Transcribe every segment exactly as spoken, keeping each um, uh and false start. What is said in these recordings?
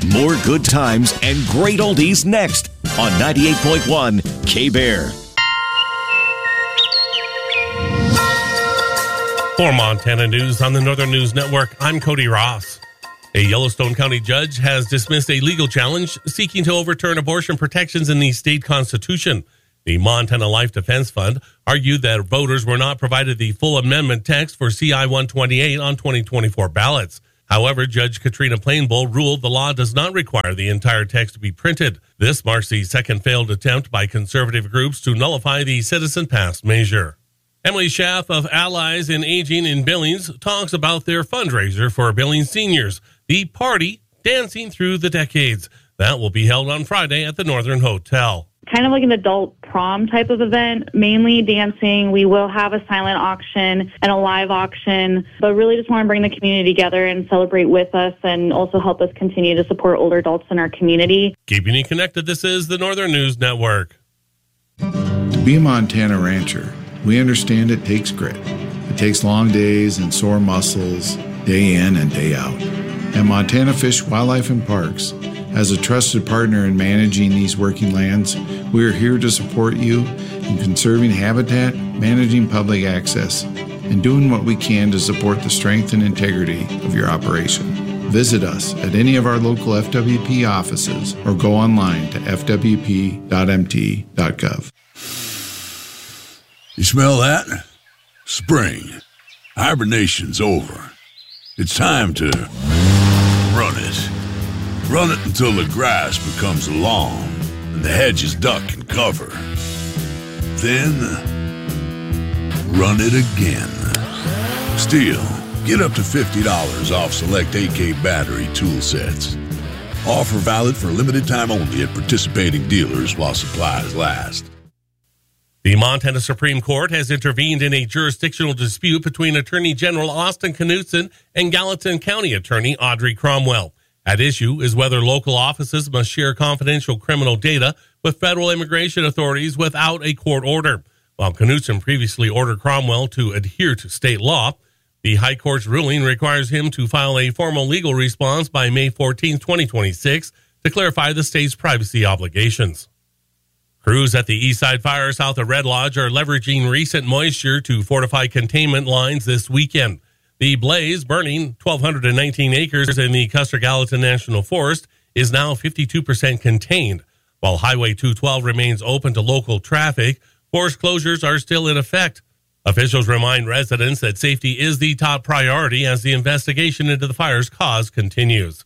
More good times and great oldies next on ninety-eight point one K-Bear. For Montana News on the Northern News Network, I'm Cody Ross. A Yellowstone County judge has dismissed a legal challenge seeking to overturn abortion protections in the state constitution. The Montana Life Defense Fund argued that voters were not provided the full amendment text for C I one twenty-eight on twenty twenty-four ballots. However, Judge Katrina Plainbull ruled the law does not require the entire text to be printed. This marks the second failed attempt by conservative groups to nullify the citizen passed measure. Emily Schaff of Allies in Aging in Billings talks about their fundraiser for Billings seniors, the party Dancing Through the Decades. That will be held on Friday at the Northern Hotel. Kind of like an adult prom type of event, mainly dancing. We will have a silent auction and a live auction, but really just want to bring the community together and celebrate with us and also help us continue to support older adults in our community. Keeping you connected, this is the Northern News Network. To be a Montana rancher, we understand it takes grit. It takes long days and sore muscles, day in and day out. At Montana Fish, Wildlife and Parks, as a trusted partner in managing these working lands, we are here to support you in conserving habitat, managing public access, and doing what we can to support the strength and integrity of your operation. Visit us at any of our local F W P offices or go online to f w p dot m t dot gov. You smell that? Spring. Hibernation's over. It's time to run it. Run it until the grass becomes long and the hedges duck and cover. Then, run it again. Still, get up to fifty dollars off select A K battery tool sets. Offer valid for a limited time only at participating dealers while supplies last. The Montana Supreme Court has intervened in a jurisdictional dispute between Attorney General Austin Knudsen and Gallatin County Attorney Audrey Cromwell. At issue is whether local offices must share confidential criminal data with federal immigration authorities without a court order. While Knudsen previously ordered Cromwell to adhere to state law, the High Court's ruling requires him to file a formal legal response by May fourteenth, twenty twenty-six to clarify the state's privacy obligations. Crews at the Eastside Fire south of Red Lodge are leveraging recent moisture to fortify containment lines this weekend. The blaze, burning one thousand two hundred nineteen acres in the Custer-Gallatin National Forest, is now fifty-two percent contained. While Highway two twelve remains open to local traffic, forest closures are still in effect. Officials remind residents that safety is the top priority as the investigation into the fire's cause continues.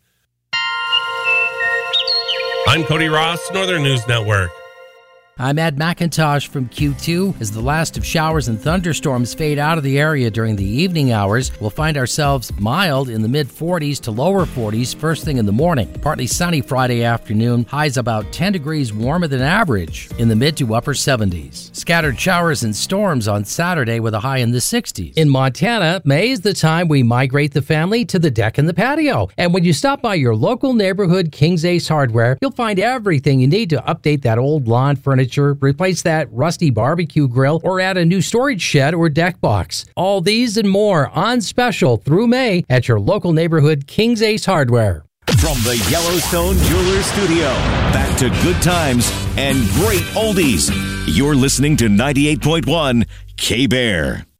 I'm Cody Ross, Northern News Network. I'm Ed McIntosh from Q two. As the last of showers and thunderstorms fade out of the area during the evening hours, we'll find ourselves mild in the mid forties to lower forties first thing in the morning. Partly sunny Friday afternoon, highs about ten degrees warmer than average in the mid to upper seventies. Scattered showers and storms on Saturday with a high in the sixties. In Montana, May is the time we migrate the family to the deck and the patio. And when you stop by your local neighborhood King's Ace Hardware, you'll find everything you need to update that old lawn furniture, replace that rusty barbecue grill, or add a new storage shed or deck box. All these and more on special through May at your local neighborhood King's Ace Hardware. From the Yellowstone Jewelers Studio, back to good times and great oldies. You're listening to ninety-eight point one K-Bear.